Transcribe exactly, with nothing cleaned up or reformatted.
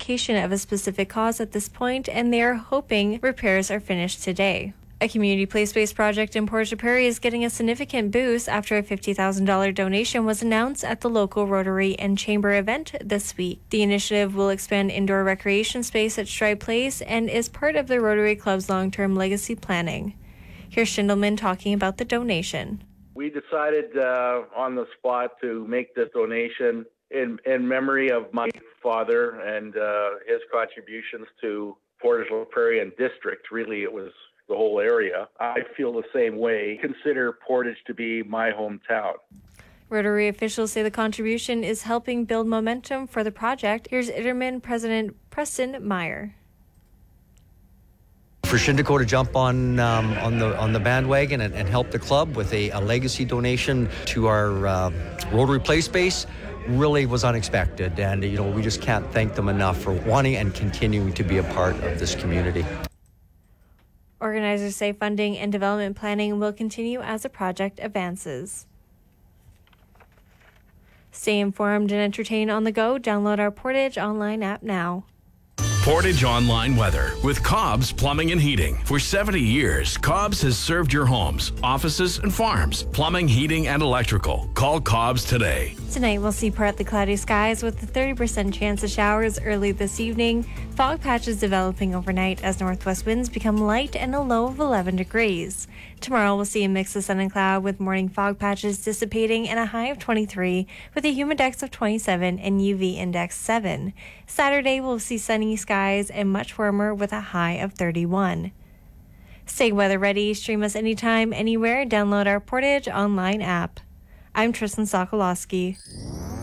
indication of a specific cause at this point, and they are hoping repairs are finished today. A community place-based project in Portage la Prairie is getting a significant boost after a fifty thousand dollars donation was announced at the local Rotary and Chamber event this week. The initiative will expand indoor recreation space at Stride Place and is part of the Rotary Club's long-term legacy planning. Here's Schindelman talking about the donation. We decided uh, on the spot to make this donation in, in memory of my father and uh, his contributions to Portage la Prairie and district. Really, it was the whole area. I feel the same way. Consider Portage to be my hometown. Rotary officials say the contribution is helping build momentum for the project. Here's Iterman President Preston Meyer. For Shindeco to jump on um, on the on the bandwagon and, and help the club with a, a legacy donation to our uh, Rotary Play Space really was unexpected, and you know we just can't thank them enough for wanting and continuing to be a part of this community. Organizers say funding and development planning will continue as the project advances. Stay informed and entertained on the go. Download our Portage Online app now. Portage Online weather with Cobb's Plumbing and Heating. For seventy years, Cobb's has served your homes, offices, and farms. Plumbing, heating, and electrical. Call Cobb's today. Tonight, we'll see partly cloudy skies with a thirty percent chance of showers early this evening. Fog patches developing overnight as northwest winds become light and a low of eleven degrees. Tomorrow, we'll see a mix of sun and cloud with morning fog patches dissipating and a high of twenty-three with a humidex of twenty-seven and U V index seven. Saturday, we'll see sunny skies and much warmer with a high of thirty-one. Stay weather ready. Stream us anytime, anywhere. Download our Portage Online app. I'm Tristan Sokolowski.